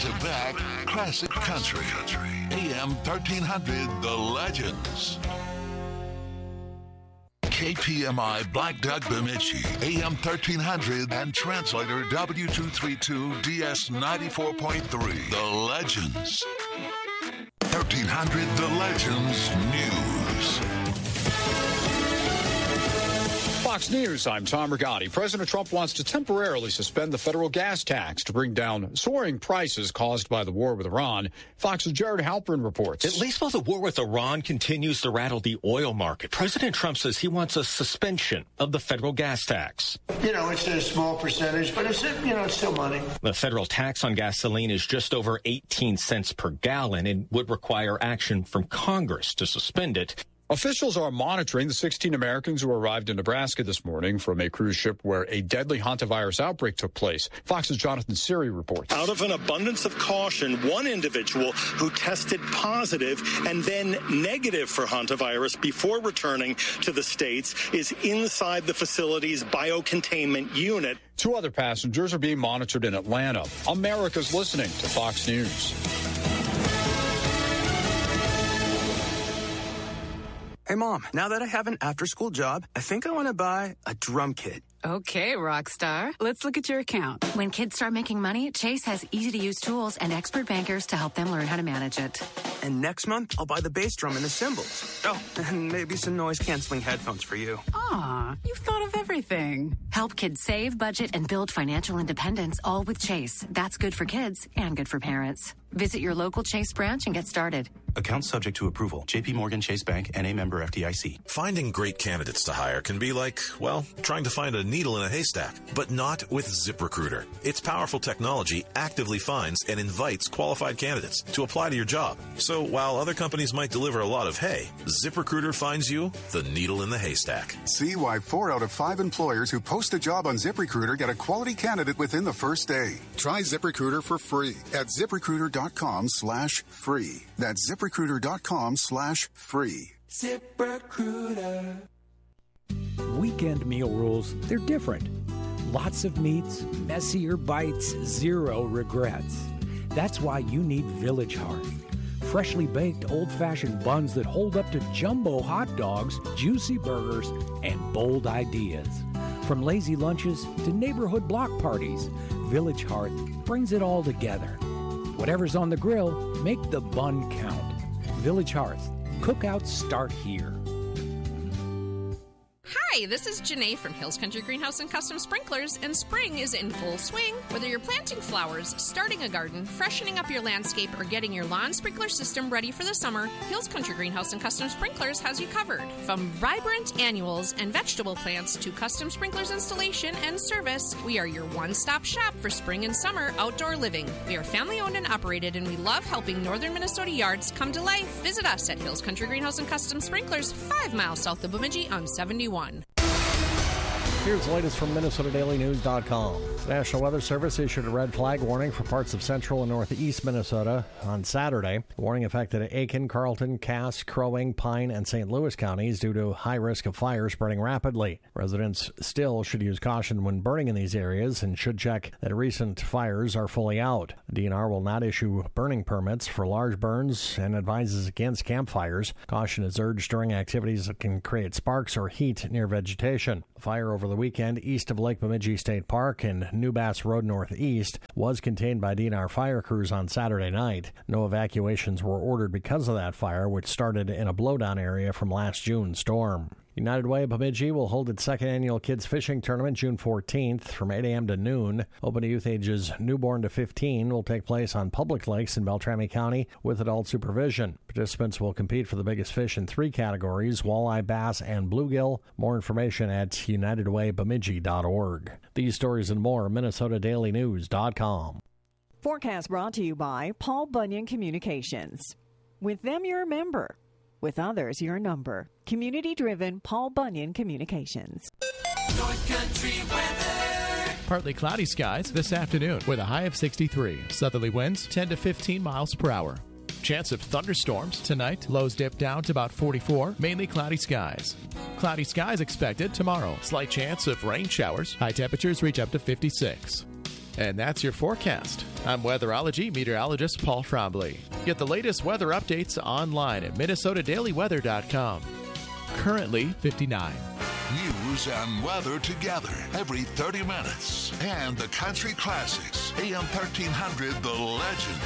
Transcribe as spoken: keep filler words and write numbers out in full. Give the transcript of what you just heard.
back-to-back classic country. A M thirteen hundred, The Legends. K P M I Black Duck Bemidji, A M thirteen hundred, and translator W two thirty-two D S ninety-four point three, The Legends. thirteen hundred, The Legends News. Fox News, I'm Tom Rigotti. President Trump wants to temporarily suspend the federal gas tax to bring down soaring prices caused by the war with Iran. Fox's Jared Halpern reports. At least while the war with Iran continues to rattle the oil market, President Trump says he wants a suspension of the federal gas tax. You know, it's a small percentage, but it's, you know, it's still money. The federal tax on gasoline is just over eighteen cents per gallon and would require action from Congress to suspend it. Officials are monitoring the sixteen Americans who arrived in Nebraska this morning from a cruise ship where a deadly hantavirus outbreak took place. Fox's Jonathan Siri reports. Out of an abundance of caution, one individual who tested positive and then negative for hantavirus before returning to the States is inside the facility's biocontainment unit. Two other passengers are being monitored in Atlanta. America's listening to Fox News. Hey, Mom, now that I have an after-school job, I think I want to buy a drum kit. Okay, rock star. Let's look at your account. When kids start making money, Chase has easy-to-use tools and expert bankers to help them learn how to manage it. And next month, I'll buy the bass drum and the cymbals. Oh, and maybe some noise-canceling headphones for you. Aw, you've thought of everything. Help kids save, budget, and build financial independence, all with Chase. That's good for kids and good for parents. Visit your local Chase branch and get started. Account subject to approval. J P Morgan Chase Bank, N A member F D I C. Finding great candidates to hire can be like, well, trying to find a needle in a haystack, but not with ZipRecruiter. Its powerful technology actively finds and invites qualified candidates to apply to your job. So while other companies might deliver a lot of hay, ZipRecruiter finds you the needle in the haystack. See why four out of five employers who post a job on ZipRecruiter get a quality candidate within the first day. Try ZipRecruiter for free at ZipRecruiter.com slash free. That's ZipRecruiter.com slash free. ZipRecruiter. Weekend meal rules, they're different. Lots of meats, messier bites, zero regrets. That's why you need Village Hearth. Freshly baked old-fashioned buns that hold up to jumbo hot dogs, juicy burgers, and bold ideas. From lazy lunches to neighborhood block parties, Village Hearth brings it all together. Whatever's on the grill, make the bun count. Village Hearth. Cookouts start here. Hi, this is Janae from Hills Country Greenhouse and Custom Sprinklers, and spring is in full swing. Whether you're planting flowers, starting a garden, freshening up your landscape, or getting your lawn sprinkler system ready for the summer, Hills Country Greenhouse and Custom Sprinklers has you covered. From vibrant annuals and vegetable plants to custom sprinklers installation and service, we are your one-stop shop for spring and summer outdoor living. We are family-owned and operated, and we love helping northern Minnesota yards come to life. Visit us at Hills Country Greenhouse and Custom Sprinklers, five miles south of Bemidji on seventy-one. Here's the latest from Minnesota Daily News dot com. The National Weather Service issued a red flag warning for parts of central and northeast Minnesota on Saturday. The warning affected Aiken, Carlton, Cass, Crow Wing, Pine, and Saint Louis counties due to high risk of fire spreading rapidly. Residents still should use caution when burning in these areas and should check that recent fires are fully out. The D N R will not issue burning permits for large burns and advises against campfires. Caution is urged during activities that can create sparks or heat near vegetation. The fire over the weekend east of Lake Bemidji State Park and New Bass Road Northeast was contained by D N R fire crews on Saturday night. No evacuations were ordered because of that fire, which started in a blowdown area from last June's storm. United Way of Bemidji will hold its second annual Kids Fishing Tournament June fourteenth from eight a.m. to noon. Open to youth ages newborn to fifteen will take place on public lakes in Beltrami County with adult supervision. Participants will compete for the biggest fish in three categories, walleye, bass, and bluegill. More information at united way bemidji dot org. These stories and more, Minnesota Daily News dot com. Forecast brought to you by Paul Bunyan Communications. With them, you're a member. With others, you're a number. Community-driven Paul Bunyan Communications. North Country weather. Partly cloudy skies this afternoon with a high of sixty-three. Southerly winds ten to fifteen miles per hour. Chance of thunderstorms tonight. Lows dip down to about forty-four. Mainly cloudy skies. Cloudy skies expected tomorrow. Slight chance of rain showers. High temperatures reach up to fifty-six. And that's your forecast. I'm weatherology meteorologist Paul Trombley. Get the latest weather updates online at minnesota daily weather dot com. Currently fifty-nine. News and weather together every thirty minutes. And the country classics. A M thirteen hundred, The Legend.